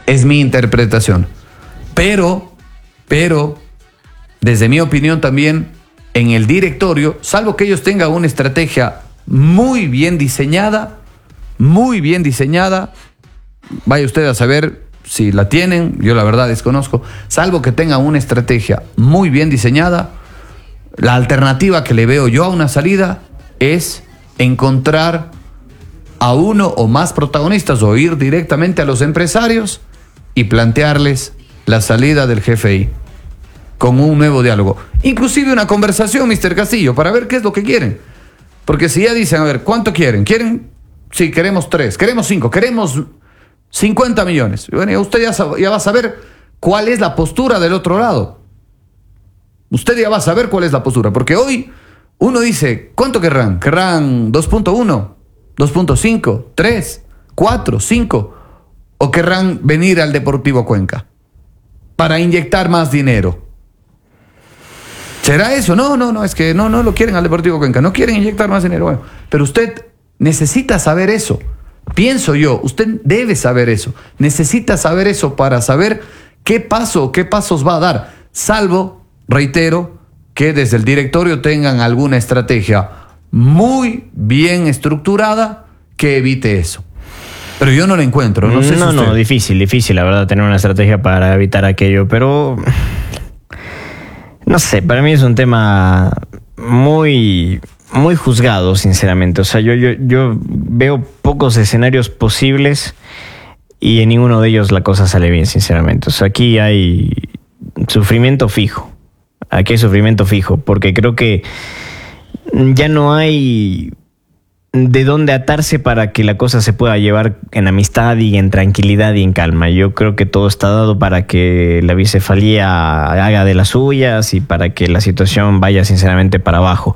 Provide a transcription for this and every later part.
Es mi interpretación. Pero, desde mi opinión también, en el directorio, salvo que ellos tengan una estrategia muy bien diseñada, vaya usted a saber si la tienen, yo la verdad desconozco, salvo que tengan una estrategia muy bien diseñada, la alternativa que le veo yo a una salida es encontrar a uno o más protagonistas o ir directamente a los empresarios y plantearles la salida del GFI con un nuevo diálogo. Inclusive una conversación, Mr. Castillo, para ver qué es lo que quieren. Porque si ya dicen, a ver, ¿cuánto quieren? ¿Quieren? Sí, queremos 3, queremos 5, queremos 50 millones. Bueno, usted ya va a saber cuál es la postura del otro lado. Usted ya va a saber cuál es la postura. Porque hoy uno dice, ¿cuánto querrán? ¿Querrán 2.1, 2.5, 3, 4, 5? ¿O querrán venir al Deportivo Cuenca para inyectar más dinero? ¿Será eso? No, es que no lo quieren al Deportivo Cuenca, no quieren inyectar más dinero. Bueno, pero usted necesita saber eso. Pienso yo, usted debe saber eso. Necesita saber eso para saber qué pasos va a dar. Salvo, reitero, que desde el directorio tengan alguna estrategia muy bien estructurada que evite eso. Pero yo no la encuentro. No sé si usted... difícil, la verdad, tener una estrategia para evitar aquello, pero... No sé, para mí es un tema muy juzgado, sinceramente. O sea, yo veo pocos escenarios posibles y en ninguno de ellos la cosa sale bien, sinceramente. O sea, aquí hay sufrimiento fijo. Porque creo que ya no hay de dónde atarse para que la cosa se pueda llevar en amistad y en tranquilidad y en calma. Yo creo que todo está dado para que la bicefalía haga de las suyas y para que la situación vaya sinceramente para abajo.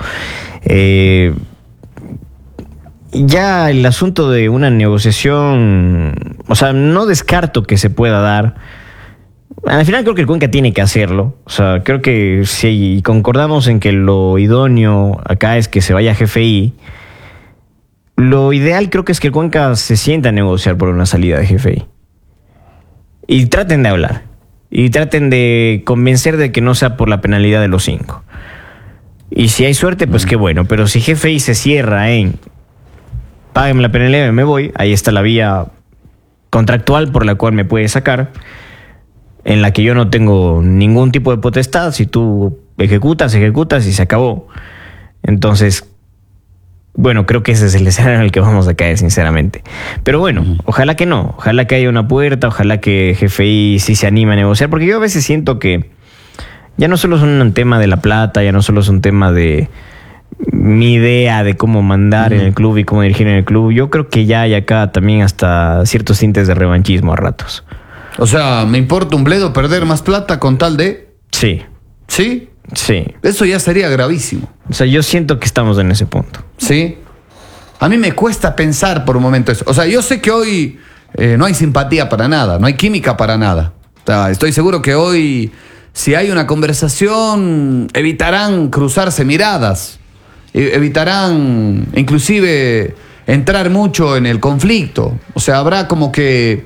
Ya el asunto de una negociación, o sea, no descarto que se pueda dar. Al final creo que el Cuenca tiene que hacerlo. O sea, creo que si concordamos en que lo idóneo acá es que se vaya a GFI, lo ideal creo que es que el Cuenca se sienta a negociar por una salida de GFI. Y traten de hablar. Y traten de convencer de que no sea por la penalidad de los 5. Y si hay suerte, pues qué bueno. Pero si GFI se cierra en páguenme la penalidad y me voy, ahí está la vía contractual por la cual me puede sacar, en la que yo no tengo ningún tipo de potestad. Si tú ejecutas y se acabó. Entonces, bueno, creo que ese es el escenario en el que vamos a caer, sinceramente. Pero bueno, ojalá que no. Ojalá que haya una puerta, ojalá que GFI sí se anime a negociar. Porque yo a veces siento que ya no solo es un tema de la plata, ya no solo es un tema de mi idea de cómo mandar en el club y cómo dirigir en el club. Yo creo que ya hay acá también hasta ciertos tintes de revanchismo a ratos. O sea, ¿me importa un bledo perder más plata con tal de...? Sí. ¿Sí? Sí. Eso ya sería gravísimo. O sea, yo siento que estamos en ese punto. Sí. A mí me cuesta pensar por un momento eso. O sea, yo sé que hoy no hay simpatía para nada, no hay química para nada. O sea, estoy seguro que hoy, si hay una conversación, evitarán cruzarse miradas, evitarán inclusive entrar mucho en el conflicto. O sea, habrá como que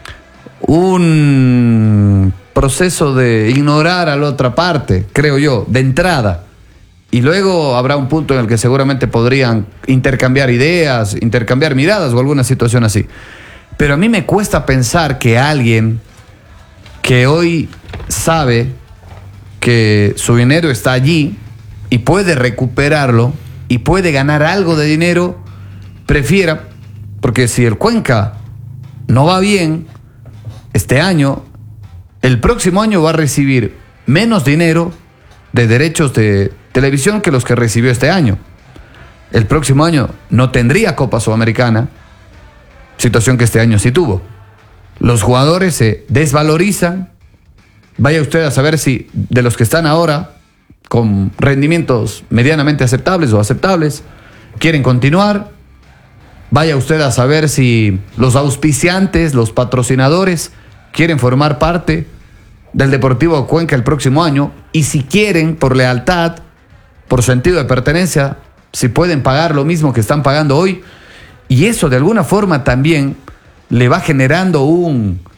un proceso de ignorar a la otra parte, creo yo, de entrada. Y luego habrá un punto en el que seguramente podrían intercambiar ideas, intercambiar miradas o alguna situación así. Pero a mí me cuesta pensar que alguien que hoy sabe que su dinero está allí y puede recuperarlo y puede ganar algo de dinero, prefiera, porque si el Cuenca no va bien este año, el próximo año va a recibir menos dinero de derechos de televisión que los que recibió este año. El próximo año no tendría Copa Sudamericana, situación que este año sí tuvo. Los jugadores se desvalorizan. Vaya usted a saber si de los que están ahora con rendimientos medianamente aceptables o aceptables quieren continuar. Vaya usted a saber si los auspiciantes, los patrocinadores quieren formar parte del Deportivo Cuenca el próximo año, y si quieren, por lealtad, por sentido de pertenencia, si pueden pagar lo mismo que están pagando hoy. Y eso de alguna forma también le va generando un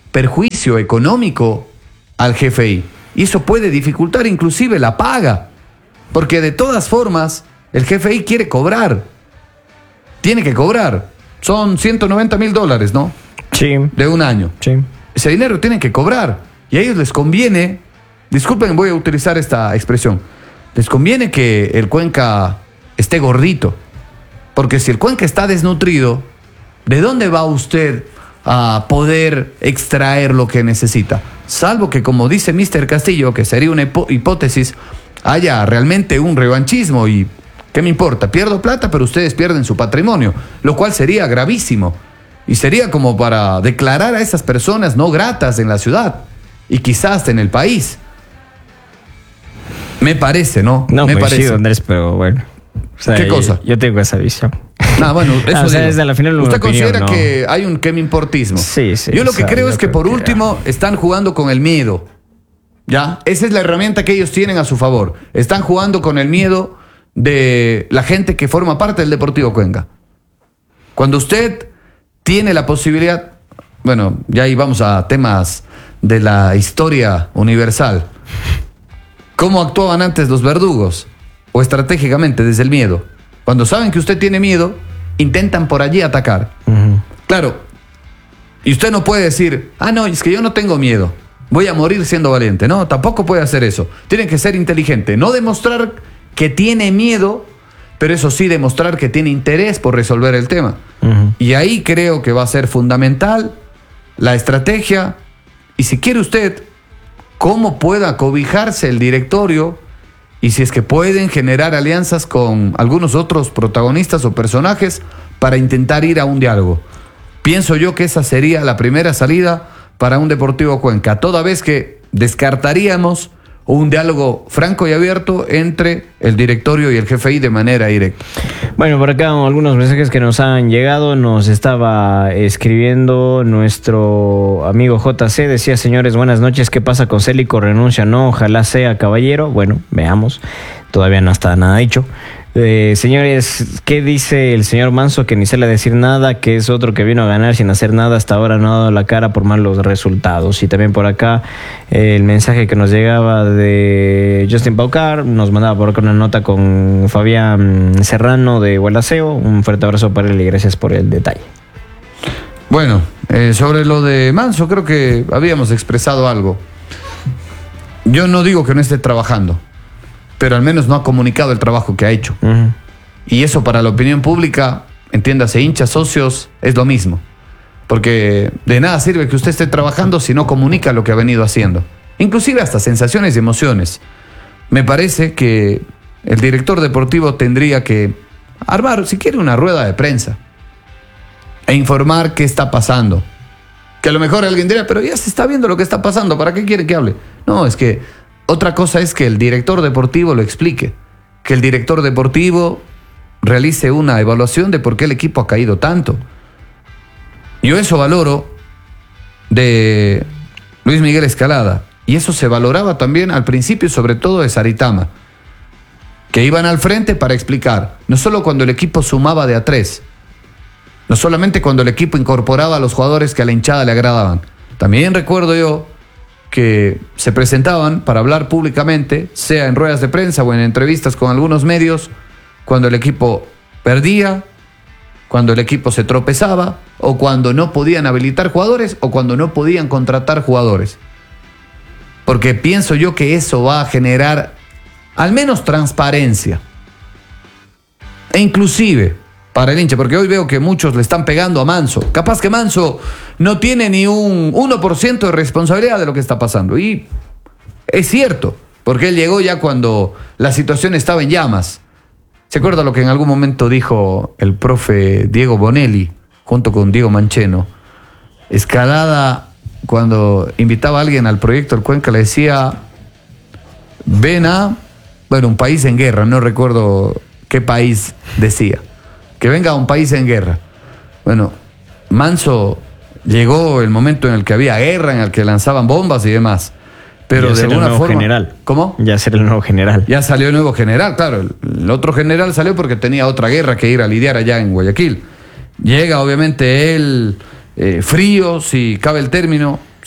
perjuicio económico al GFI. Y eso puede dificultar inclusive la paga. Porque de todas formas, el GFI quiere cobrar. Tiene que cobrar. Son $190,000, ¿no? Sí. De un año. Sí. Ese dinero tienen que cobrar. Y a ellos les conviene, disculpen, voy a utilizar esta expresión, les conviene que el Cuenca esté gordito. Porque si el Cuenca está desnutrido, ¿de dónde va usted a poder extraer lo que necesita? Salvo que, como dice Mr. Castillo, que sería una hipótesis, haya realmente un revanchismo y ¿qué me importa? Pierdo plata, pero ustedes pierden su patrimonio, lo cual sería gravísimo. Y sería como para declarar a esas personas no gratas en la ciudad y quizás hasta en el país. Me parece, ¿no? No, me pues parece. sí, Andrés, pero bueno. O sea, ¿Qué cosa? Yo tengo esa visión. Bueno, eso o sea, digo. desde la final ¿Usted opinión, considera ¿no? que hay un que me importismo? Sí, sí. Yo lo que o sea, creo es que por creo último están jugando con el miedo. ¿Ya? Esa es la herramienta que ellos tienen a su favor. Están jugando con el miedo de la gente que forma parte del Deportivo Cuenca. Cuando usted tiene la posibilidad, bueno, ya ahí vamos a temas de la historia universal. ¿Cómo actuaban antes los verdugos? O estratégicamente, desde el miedo. Cuando saben que usted tiene miedo, intentan por allí atacar. Claro, y usted no puede decir, no, es que yo no tengo miedo, voy a morir siendo valiente. No, tampoco puede hacer eso. Tiene que ser inteligente, no demostrar que tiene miedo, pero eso sí demostrar que tiene interés por resolver el tema. Y ahí creo que va a ser fundamental la estrategia, y si quiere usted, cómo pueda cobijarse el directorio, y si es que pueden generar alianzas con algunos otros protagonistas o personajes para intentar ir a un diálogo. Pienso yo que esa sería la primera salida para un Deportivo Cuenca, toda vez que descartaríamos un diálogo franco y abierto entre el directorio y el GFI de manera directa. Bueno, por acá algunos mensajes que nos han llegado. Nos estaba escribiendo nuestro amigo JC. Decía, señores, buenas noches. ¿Qué pasa con Célico? ¿Renuncia? No, ojalá sea caballero. Bueno, veamos. Todavía no está nada dicho. Señores, ¿qué dice el señor Manso? Que ni sale a decir nada, que es otro que vino a ganar sin hacer nada, hasta ahora no ha dado la cara por malos resultados. Y también por acá el mensaje que nos llegaba de Justin Paucar, nos mandaba por acá una nota con Fabián Serrano de Gualaceo. Un fuerte abrazo para él y gracias por el detalle. Bueno, sobre lo de Manso, creo que habíamos expresado algo. Yo no digo que no esté trabajando, pero al menos no ha comunicado el trabajo que ha hecho. Y eso para la opinión pública, entiéndase, hinchas, socios, es lo mismo. Porque de nada sirve que usted esté trabajando si no comunica lo que ha venido haciendo. Inclusive hasta sensaciones y emociones. Me parece que el director deportivo tendría que armar, si quiere, una rueda de prensa e informar qué está pasando. Que a lo mejor alguien dirá, pero ya se está viendo lo que está pasando, ¿para qué quiere que hable? No, es que otra cosa es que el director deportivo lo explique, que el director deportivo realice una evaluación de por qué el equipo ha caído tanto. Yo eso valoro de Luis Miguel Escalada, y eso se valoraba también al principio, sobre todo de Saritama, que iban al frente para explicar, no solo cuando el equipo sumaba de a 3, no solamente cuando el equipo incorporaba a los jugadores que a la hinchada le agradaban. También recuerdo yo que se presentaban para hablar públicamente, sea en ruedas de prensa o en entrevistas con algunos medios, cuando el equipo perdía, cuando el equipo se tropezaba, o cuando no podían habilitar jugadores, o cuando no podían contratar jugadores. Porque pienso yo que eso va a generar al menos transparencia. E inclusive para el hincha, porque hoy veo que muchos le están pegando a Manso. Capaz que Manso no tiene ni un 1% de responsabilidad de lo que está pasando. Y es cierto, porque él llegó ya cuando la situación estaba en llamas. ¿Se acuerda lo que en algún momento dijo el profe Diego Bonelli, junto con Diego Mancheno? Escalada, cuando invitaba a alguien al proyecto del Cuenca, le decía, ven a, un país en guerra, no recuerdo qué país decía. Que venga a un país en guerra. Bueno, Manso llegó el momento en el que había guerra, en el que lanzaban bombas y demás. Pero de alguna forma. General. ¿Cómo? Ya será el nuevo general. Ya salió el nuevo general, claro. El otro general salió porque tenía otra guerra que ir a lidiar allá en Guayaquil. Llega, obviamente, él frío, si cabe el término,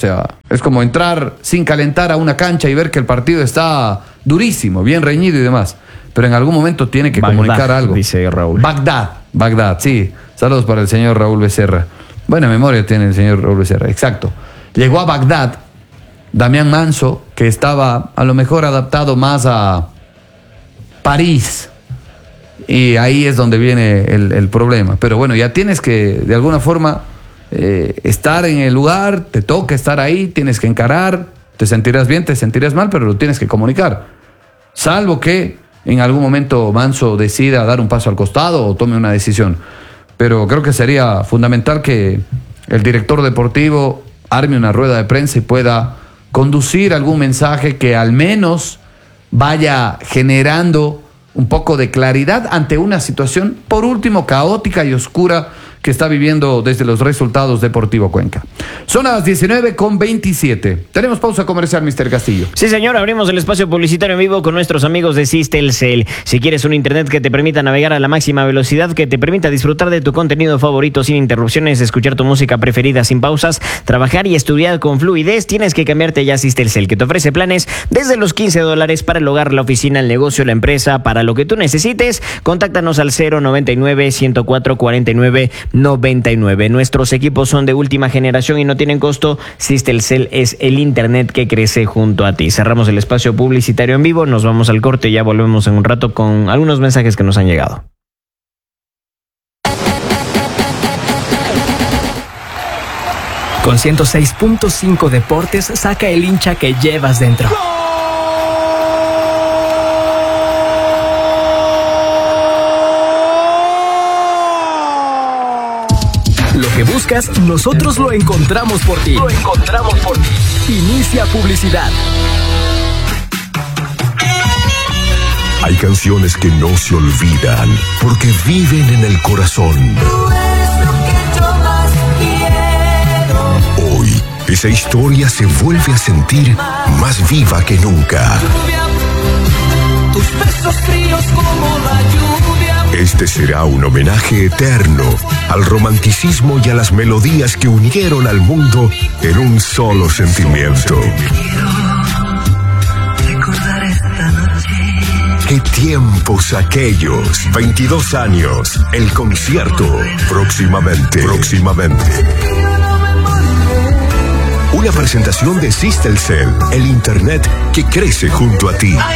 sea, es como entrar sin calentar a una cancha y ver que el partido está durísimo, bien reñido y demás. Pero en algún momento tiene que comunicar algo. Dice Raúl. Bagdad, sí. Saludos para el señor Raúl Becerra. Buena memoria tiene el señor Raúl Becerra, exacto. Llegó a Bagdad Damián Manso, que estaba a lo mejor adaptado más a París. Y ahí es donde viene el problema. Pero bueno, ya tienes que, de alguna forma, estar en el lugar, te toca estar ahí, tienes que encarar, te sentirás bien, te sentirás mal, pero lo tienes que comunicar. Salvo que en algún momento Manso decida dar un paso al costado o tome una decisión. Pero creo que sería fundamental que el director deportivo arme una rueda de prensa y pueda conducir algún mensaje que al menos vaya generando un poco de claridad ante una situación, por último, caótica y oscura que está viviendo desde los resultados Deportivo Cuenca. Son las 19:27. Tenemos pausa comercial, Mr. Castillo. Sí, señor, abrimos el espacio publicitario en vivo con nuestros amigos de Sistelcel. Si quieres un internet que te permita navegar a la máxima velocidad, que te permita disfrutar de tu contenido favorito sin interrupciones, escuchar tu música preferida sin pausas, trabajar y estudiar con fluidez, tienes que cambiarte ya a Sistelcel, que te ofrece planes desde los $15 para el hogar, la oficina, el negocio, la empresa, para lo que tú necesites. Contáctanos al 099-104-4999. Nuestros equipos son de última generación y no tienen costo. Sistelcel es el internet que crece junto a ti. Cerramos el espacio publicitario en vivo, nos vamos al corte y ya volvemos en un rato con algunos mensajes que nos han llegado. Con 106.5 Deportes, saca el hincha que llevas dentro. Lo que buscas, nosotros lo encontramos por ti. Inicia publicidad. Hay canciones que no se olvidan porque viven en el corazón. Hoy, esa historia se vuelve a sentir más viva que nunca. Tus besos fríos como la lluvia. Este será un homenaje eterno al romanticismo y a las melodías que unieron al mundo en un solo sentimiento. Recordar esta noche. ¡Qué tiempos aquellos! 22 años, el concierto. Próximamente. Una presentación de Sistelcel, el internet que crece junto a ti.